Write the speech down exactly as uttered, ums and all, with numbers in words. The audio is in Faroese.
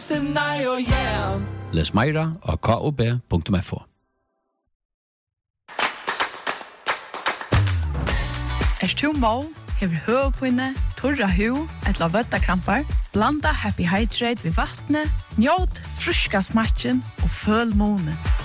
night, oh yeah. Les meira og k o b punktum f o. Er du må, hever høvpinne, torra hu, etla vøttakrampar, blanda Happy Hydrate ved vattnet, njåt fruska smatchen og føl månen.